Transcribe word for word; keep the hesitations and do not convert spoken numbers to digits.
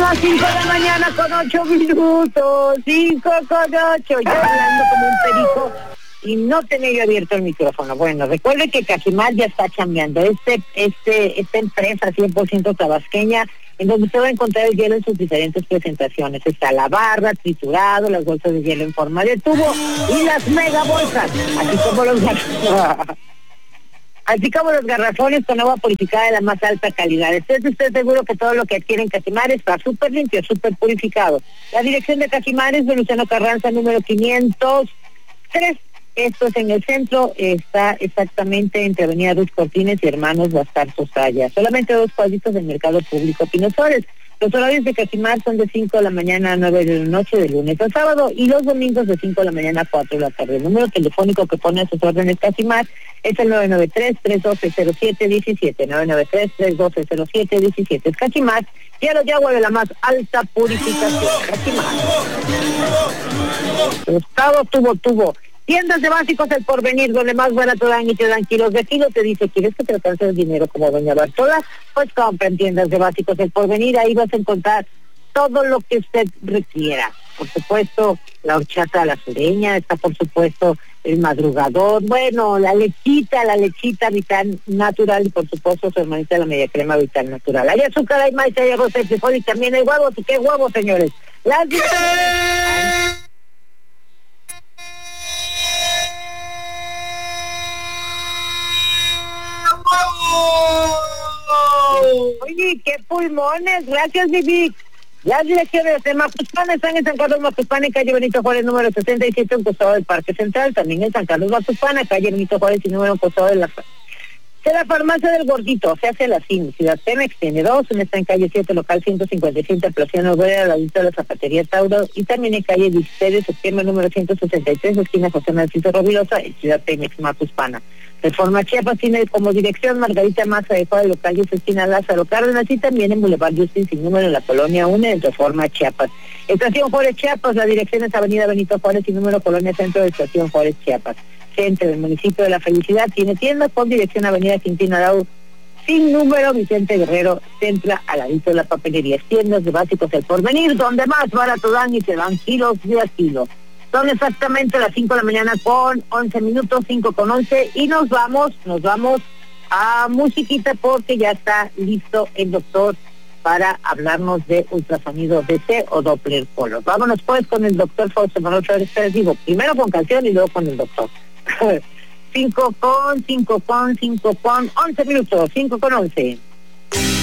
las cinco de la mañana con ocho minutos, cinco con ocho, yo hablando como un perico y no tenía yo abierto el micrófono. Bueno, recuerde que Cajimar ya está chambeando, este, este, esta empresa cien por ciento tabasqueña, en donde usted va a encontrar el hielo en sus diferentes presentaciones. Está la barra, triturado, las bolsas de hielo en forma de tubo y las mega bolsas, así como los así como los garrafones con agua purificada de la más alta calidad. Esté usted seguro que todo lo que adquiere en Cajimar está súper limpio, súper purificado. La dirección de Cajimar es Venustiano Carranza, número quinientos tres. Esto es en el centro, está exactamente entre Avenida Ruiz Cortines y Hermanos Bastar Sosaya. Solamente dos cuadritos del mercado público Pino Suárez. Los horarios de Cajimar son de cinco de la mañana a nueve de la noche, de lunes a sábado, y los domingos de cinco de la mañana a cuatro de la tarde. El número telefónico que pone a sus órdenes Cajimar es el nueve nueve tres, tres uno dos, cero siete uno siete, nueve nueve tres, tres uno dos, cero siete uno siete. Es Cajimar, hielo de agua de la más alta purificación. Cajimar. Gustavo tuvo, tuvo. Tiendas de básicos El Porvenir, donde más barato dan y te dan kilos de kilo. Te dice, ¿quieres que te alcance el dinero como doña Bartola? Pues compra en Tiendas de Básicos El Porvenir. Ahí vas a encontrar todo lo que usted requiera. Por supuesto, la horchata a la sureña, está por supuesto el madrugador, bueno, la lechita, la lechita Vital Natural y por supuesto su hermanita la media crema Vital Natural. Hay azúcar, hay maíz, hay arroz, hay frijol y también hay huevos. ¿Y qué huevos, señores? Las Oye, qué pulmones, gracias, Vivi. Las direcciones de Macuspana están en San Carlos Macuspana, en calle Benito Juárez, número sesenta y siete, un costado del Parque Central. También en San Carlos Macuspana, calle Benito Juárez y número un costado de la de la farmacia del Gordito, se hace la C I M, Ciudad Pemex tiene dos, una está en calle siete, local ciento cincuenta y siete, Placiano Obrera, al ladito de la zapatería Tauro, y también en calle dieciséis de septiembre, número ciento sesenta y tres, esquina José Narciso Rovirosa, en Ciudad Pemex, Macuspana. Reforma Chiapas tiene como dirección Margarita Maza de Juárez, local diez, esquina Lázaro Cárdenas, y también en Boulevard Justin sin número en la Colonia uno, en Reforma Chiapas. Estación Juárez Chiapas, la dirección es Avenida Benito Juárez y número Colonia Centro de Estación Juárez Chiapas. Centro del municipio de La Felicidad tiene tiendas con dirección Avenida Quintino Arau sin número Vicente Guerrero, centra al ladito de la papelería. Tiendas de básicos El Porvenir, donde más barato dan y te dan kilos de a kilo. Son exactamente las cinco de la mañana con once minutos, cinco con once, y nos vamos, nos vamos a musiquita porque ya está listo el doctor para hablarnos de ultrasonido D C o Doppler Color. Vámonos pues con el doctor Fausto Manuel Flores Pérez, digo, primero con canción y luego con el doctor. cinco con, cinco con, cinco con, once minutos, cinco con once.